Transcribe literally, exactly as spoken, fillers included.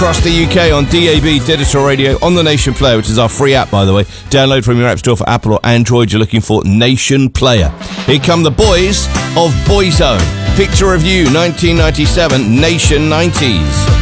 Across the U K on D A B Digital Radio, on the Nation Player, which is our free app, by the way. Download from your app store for Apple or Android. You're looking for Nation Player. Here come the boys of Boyzone. Picture Review, nineteen ninety-seven, Nation nineties.